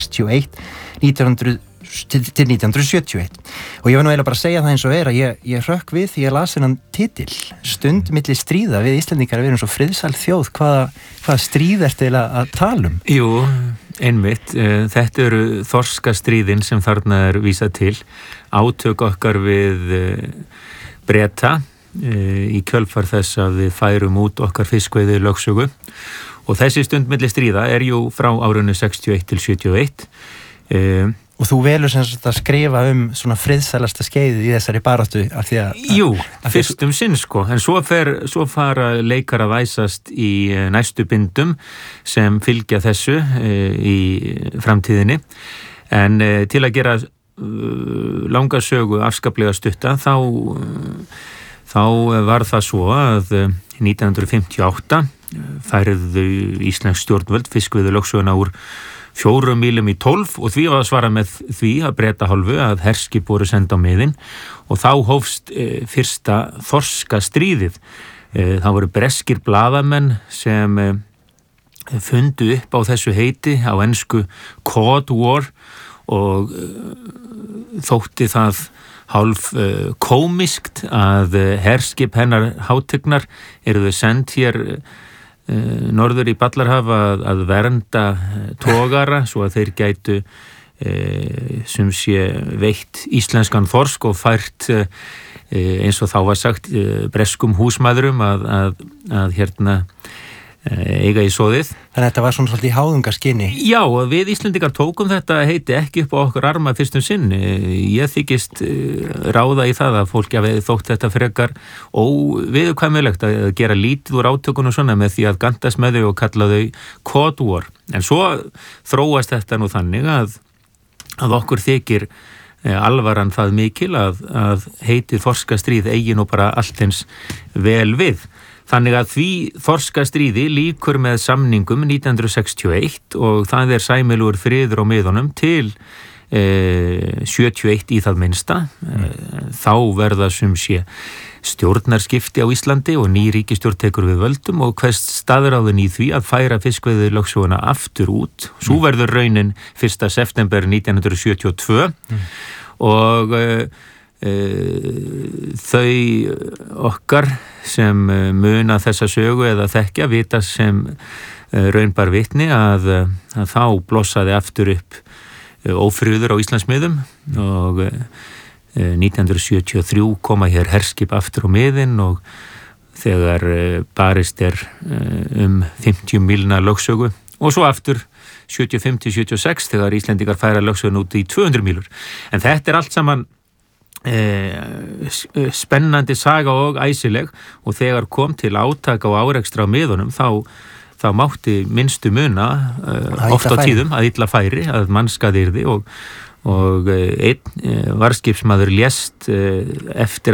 til 1971 og ég var nú eiginlega bara að segja það eins og að ég hrökk við því ég las þennan titil stund milli stríða við Íslendingar við erum svo friðsæl þjóð hvaða stríð ertu eiginlega að tala um? Jú, einmitt, þetta eru þorskastríðin sem þarna vísað til átök okkar við Breta í kjölfar þess að við færum út okkar fiskveiði lögsögu og þessi stund milli stríða jú frá árinu 61 til 71 Og þú velur sem sagt að skrifa svona friðsælasta skeiðið í þessari baráttu af því að... Jú, fyrst sinn sko, en svo fara leikar að væsast í næstu bindum sem fylgja þessu í framtíðinni. En til að gera langa sögu afskaplega stutta, þá var það svo að 1958 færðu íslensk stjórnvöld fiskveiðilögsöguna úr 4 mílum í 12 og því var að svara með því að Breta hálfu að herskip voru senda á miðin og þá hófst fyrsta þorskastríðið. Það voru breskir blaðamenn sem fundu upp á þessu heiti á ensku Cod War og þótti það hálf komiskt að herskip hennar hátignar eruðu send hér norður í Ballarhaf að vernda togara svo að þeir gætu sem sé veitt íslenskan þorsk og fært eins og þá var sagt breskum húsmæðurum að hérna eiga í soðið. Þannig að þetta var svona svolítið í háðungarskinni. Já, og við Íslendingar tókum þetta heiti ekki upp á okkur arma fyrstum sinn. Ég þykist ráða í það að fólki hafi þótt þetta frekar óviðurkvæmilegt að gera lítið úr átökunum svona með því að gantast með þau og kalla þau Cod War. En svo þróast þetta nú þannig að okkur þykir alvaran það mikil að heitið þorskastríð eigi nú bara allt eins vel við. Þannig að því þorskastríði lýkur með samningum 1961 og það sæmilegur friður á miðunum til 71 í það minnsta. Þá verða sem sé stjórnarskipti á Íslandi og ný ríkisstjórn tekur við völdum og hvers staðráðin í því að færa fiskveiðilögsöguna aftur út. Sú verður raunin 1. september 1972 og þau okkar sem muna þessa sögu eða þekkja vita sem raunbar vitni að þá blossaði aftur upp ófriður á Íslandsmiðum og 1973 koma hér herskip aftur á miðin og þegar barist 50 mílna lögsögu og svo aftur 75-76 þegar Íslendingar færa lögsögun út í 200 mílur. En þetta allt saman spennandi saga og æsileg og þegar kom til átaka og árekstra á miðunum þá mátti minnstu muna oft á tíðum að illa færi að mannskaði yrði og einn varskipsmaður lést eftir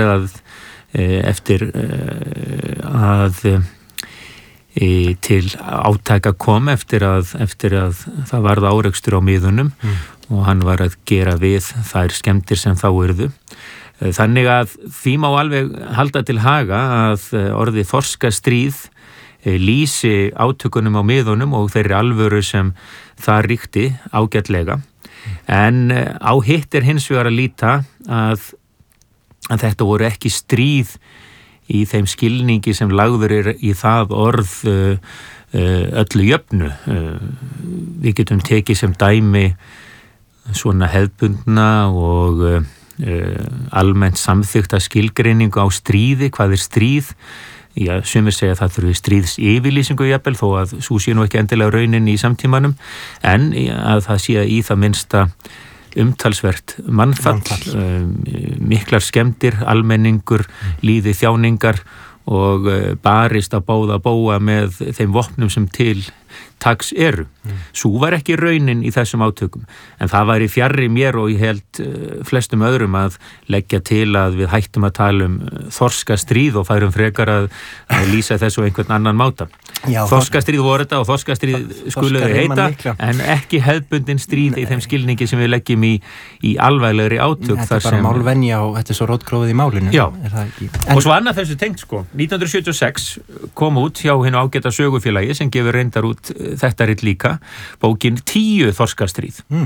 að til átaka kom eftir að það varð árekstur á miðunum og hann var að gera við þær skemmtir sem þá urðu. Þannig að því má alveg halda til haga að orðið þorskastríð lýsi átökunum á miðunum og þeirri alvöru sem það ríkti ágætlega. En á hitt hins vegar að líta að þetta voru ekki stríð í þeim skilningi sem lagður í það orð öllu jöfnu. Við getum tekið sem dæmi svona hefðbundna og almennt samþykkta skilgreiningu á stríði, hvað stríð? Já, sumir segja að það þurfi stríðsyfirlýsingu jafnvel þó að sú sé nú ekki endilega raunin í samtímanum en að það sé í það minnsta umtalsvert mannfall. Miklar skemmdir, almenningur, líði þjáningar og barist að báða bóa með þeim vopnum sem til taks eru. Sú var ekki raunin í þessum átökum, en það væri fjarri mér og ég held flestum öðrum að leggja til að við hættum að tala þorskastríð og færum frekar að lýsa þessu einhvern annan máta. Já, þorskastríð voru þetta og þorskastríð skuluðu heita, en ekki hefðbundin stríð í þeim skilningi sem við leggjum í alvarlegri átök. Þetta bara málvenja og þetta svo rótgrófið í málinu. Já, og svo annað þessu tengt 1976 kom út hjá hinu ágæta sögufélagi sem gefur reyndar út þetta ritt líka, bókin 10 þorskastríð